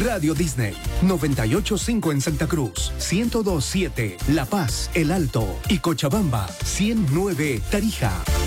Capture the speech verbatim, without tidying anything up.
Radio Disney, noventa y ocho punto cinco en Santa Cruz, ciento dos punto siete La Paz, El Alto y Cochabamba, ciento nueve Tarija.